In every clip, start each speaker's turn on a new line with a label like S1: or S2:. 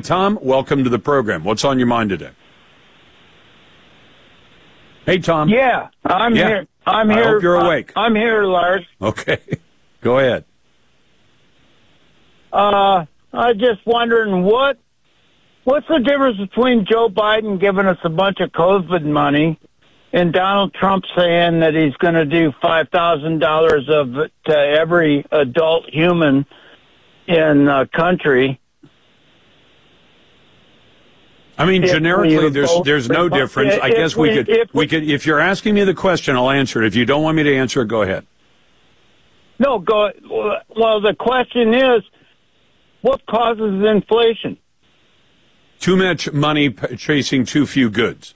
S1: Tom, welcome to the program. What's on your mind today? Hey, Tom.
S2: Yeah, I'm here. I'm here.
S1: I hope you're awake.
S2: I'm here, Lars.
S1: Okay. Go ahead.
S2: I just wondering what's the difference between Joe Biden giving us a bunch of COVID money and Donald Trump saying that he's going to do $5,000 of it to every adult human in the country?
S1: I mean, generically, there's no difference. I guess we could, if you're asking me the question, I'll answer it. If you don't want me to answer it, go ahead.
S2: No, go. Well, the question is, what causes inflation?
S1: Too much money chasing too few goods.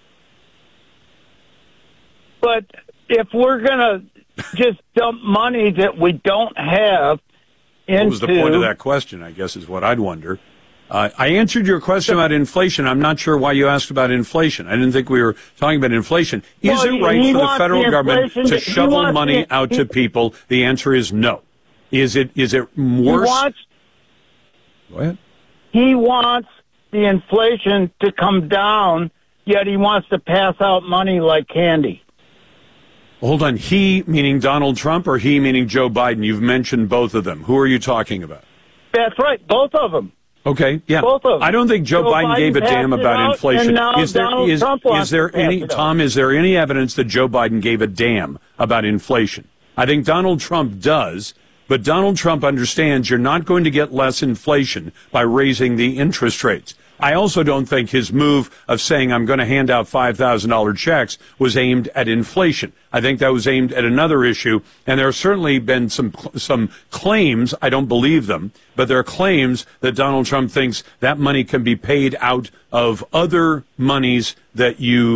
S2: But if we're going to just dump money that we don't have into...
S1: What was the point of that question, I guess, is what I'd wonder. I answered your question about inflation. I'm not sure why you asked about inflation. I didn't think we were talking about inflation. Is it right for the federal government to shovel money out to people? The answer is no. Is it worse? Go ahead.
S2: He wants the inflation to come down, yet he wants to pass out money like candy.
S1: Hold on. He meaning Donald Trump or he meaning Joe Biden? You've mentioned both of them. Who are you talking about?
S2: That's right. Both of them.
S1: Okay, yeah.
S2: Both of them.
S1: I don't think Joe Biden gave a damn about inflation. Is there any evidence that Joe Biden gave a damn about inflation? I think Donald Trump does, but Donald Trump understands you're not going to get less inflation by raising the interest rates. I also don't think his move of saying I'm going to hand out $5,000 checks was aimed at inflation. I think that was aimed at another issue, and there have certainly been some claims, I don't believe them, but there are claims that Donald Trump thinks that money can be paid out of other monies that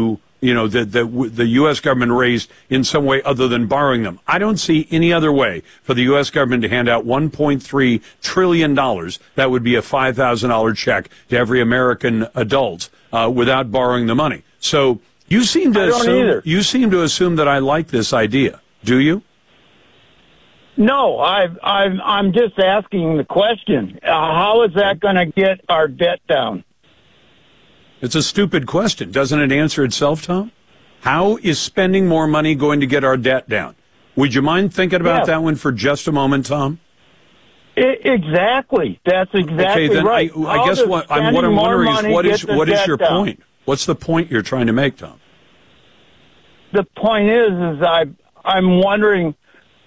S1: the U.S. government raised in some way other than borrowing them. I don't see any other way for the U.S. government to hand out $1.3 trillion. That would be a $5,000 check to every American adult without borrowing the money. So you seem to assume that I like this idea. Do you?
S2: No, I'm just asking the question. How is that going to get our debt down?
S1: It's a stupid question. Doesn't it answer itself, Tom? How is spending more money going to get our debt down? Would you mind thinking about that one for just a moment, Tom?
S2: Exactly. That's exactly
S1: then
S2: right.
S1: I guess what I'm wondering is what is your point? What's the point you're trying to make, Tom?
S2: The point is I'm wondering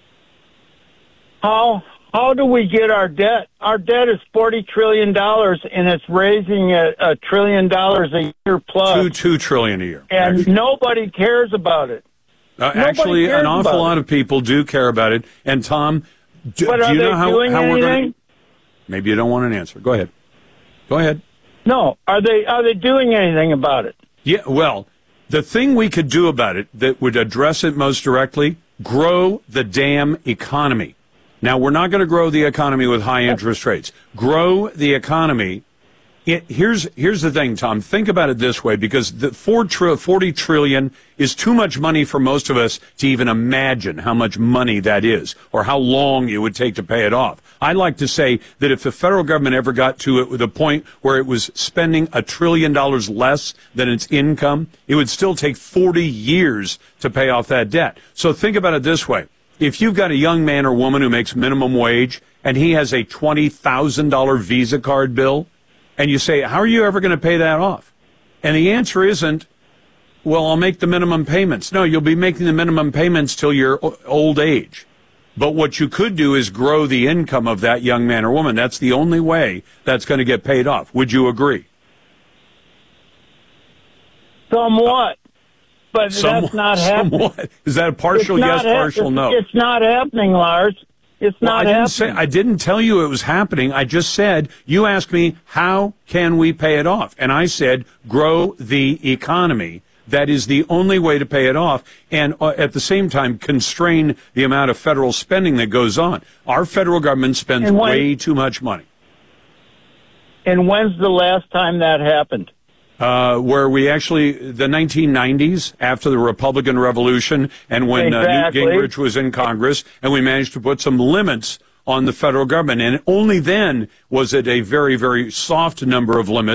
S2: how do we get our debt? Our debt is $40 trillion, and it's raising $1 trillion a year plus.
S1: $2 trillion a year.
S2: And nobody cares about it.
S1: Actually, an awful lot of people do care about it. And, Tom, do you know how we're going to... Maybe you don't want an answer. Go ahead. Go ahead.
S2: No. Are they doing anything about it?
S1: Yeah, well, the thing we could do about it that would address it most directly, grow the damn economy. Now, we're not going to grow the economy with high interest rates. Grow the economy. Here's the thing, Tom. Think about it this way, because the $40 trillion is too much money for most of us to even imagine how much money that is or how long it would take to pay it off. I like to say that if the federal government ever got to it with a point where it was spending $1 trillion less than its income, it would still take 40 years to pay off that debt. So think about it this way. If you've got a young man or woman who makes minimum wage and he has a $20,000 Visa card bill, and you say, how are you ever going to pay that off? And the answer isn't, well, I'll make the minimum payments. No, you'll be making the minimum payments till your old age. But what you could do is grow the income of that young man or woman. That's the only way that's going to get paid off. Would you agree?
S2: Somewhat. But that's not happening.
S1: Somewhat. Is that a partial yes, partial no?
S2: It's not happening, Lars. It's not happening.
S1: I didn't tell you it was happening. I just said, you asked me, how can we pay it off? And I said, grow the economy. That is the only way to pay it off. And at the same time, constrain the amount of federal spending that goes on. Our federal government spends way too much money.
S2: And when's the last time that happened?
S1: Where we actually, the 1990s, after the Republican Revolution, and when Newt Gingrich was in Congress, and we managed to put some limits on the federal government. And only then was it a very, very soft number of limits.